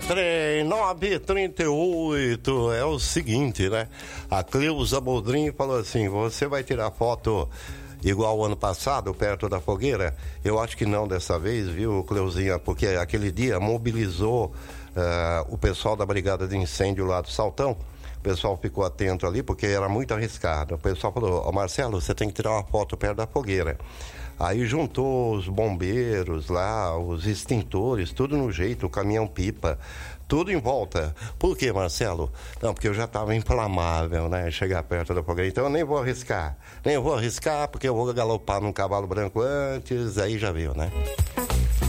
trem 9h38. É o seguinte, né? A Cleusa Boldrin falou assim: você vai tirar foto igual o ano passado, perto da fogueira? Eu acho que não dessa vez, viu, Cleusinha? Porque aquele dia mobilizou o pessoal da Brigada de Incêndio lá do Saltão. O pessoal ficou atento ali, porque era muito arriscado. O pessoal falou: Marcelo, você tem que tirar uma foto perto da fogueira. Aí juntou os bombeiros lá, os extintores, tudo no jeito, o caminhão-pipa, tudo em volta. Por quê, Marcelo? Não, porque eu já estava inflamável, né? Chegar perto da fogueira. Então eu nem vou arriscar. Nem vou arriscar, porque eu vou galopar num cavalo branco antes, aí já viu, né?